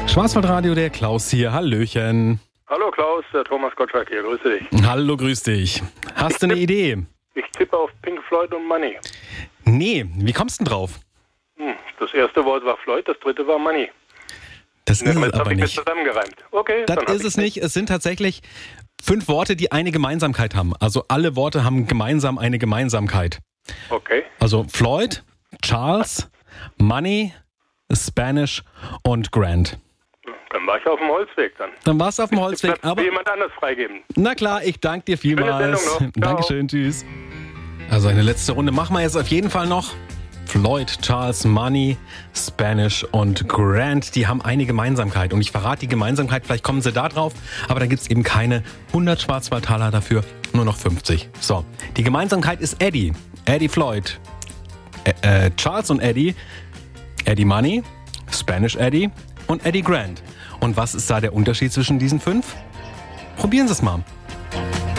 Schwarzwaldradio, der Klaus hier. Hallöchen. Hallo Klaus, der Thomas Gottschalk hier, grüße dich. Hallo, grüß dich. Hast du eine Idee? Ich tippe auf Pink Floyd und Money. Nee, wie kommst du denn drauf? Das erste Wort war Floyd, das dritte war Money. Das ist es Jetzt aber habe ich mir nicht. zusammengereimt. Okay, Das dann hab ist es ich nicht. Es sind tatsächlich 5 Worte, die eine Gemeinsamkeit haben. Also alle Worte haben gemeinsam eine Gemeinsamkeit. Okay. Also Floyd, Charles, Money, Spanish und Grant. Dann war ich auf dem Holzweg dann. Dann warst du auf dem Holzweg, Platz aber für jemand anders freigeben. na klar, ich danke dir vielmals. Schöne Sendung noch. Ciao. Dankeschön, tschüss. Also eine letzte Runde machen wir jetzt auf jeden Fall noch. Floyd, Charles, Money, Spanish und Grant, die haben eine Gemeinsamkeit. Und ich verrate die Gemeinsamkeit, vielleicht kommen sie da drauf, aber da gibt es eben keine 100 Schwarzwaldtaler dafür, nur noch 50. So, die Gemeinsamkeit ist Eddie. Eddie Floyd. Charles und Eddie. Eddie Money, Spanish Eddie und Eddie Grant. Und was ist da der Unterschied zwischen diesen 5? Probieren Sie es mal.